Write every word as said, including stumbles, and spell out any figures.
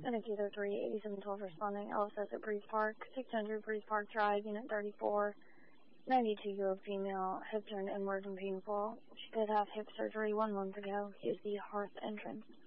Indicator three eighty-seven twelve responding. L S S at Breeze Park, six hundred Breeze Park Drive, Unit thirty-four, ninety-two-year-old female, hip turned inward and painful. She did have hip surgery one month ago. Here's the hearth entrance.